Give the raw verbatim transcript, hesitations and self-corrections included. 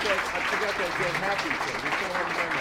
that I forgot that get happy thing. We still haven't done